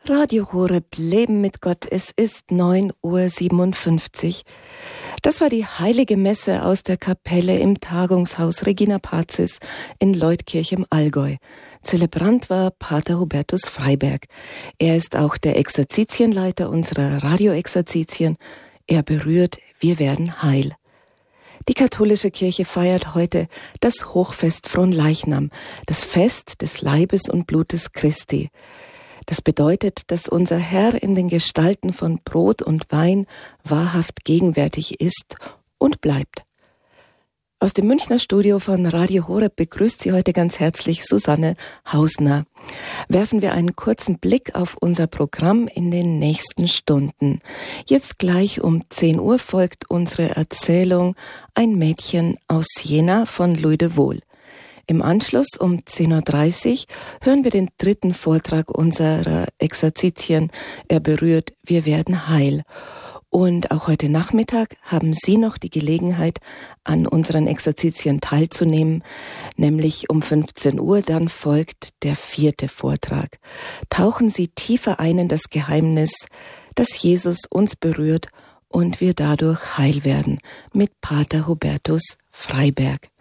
Radio Horeb, Leben mit Gott. Es ist 9:57 Uhr. Das war die heilige Messe aus der Kapelle im Tagungshaus Regina Pazis in Leutkirch im Allgäu. Zelebrant war Pater Hubertus Freyberg. Er ist auch der Exerzitienleiter unserer Radioexerzitien. Er berührt, wir werden heil. Die katholische Kirche feiert heute das Hochfest Fronleichnam, das Fest des Leibes und Blutes Christi. Das bedeutet, dass unser Herr in den Gestalten von Brot und Wein wahrhaft gegenwärtig ist und bleibt. Aus dem Münchner Studio von Radio Horeb begrüßt Sie heute ganz herzlich Susanne Hausner. Werfen wir einen kurzen Blick auf unser Programm in den nächsten Stunden. Jetzt gleich um 10 Uhr folgt unsere Erzählung Ein Mädchen aus Jena von Louis de Wohl. Im Anschluss um 10:30 Uhr hören wir den dritten Vortrag unserer Exerzitien. Er berührt, wir werden heil. Und auch heute Nachmittag haben Sie noch die Gelegenheit, an unseren Exerzitien teilzunehmen, nämlich um 15 Uhr, dann folgt der 4. Vortrag. Tauchen Sie tiefer ein in das Geheimnis, dass Jesus uns berührt und wir dadurch heil werden, mit Pater Hubertus Freyberg.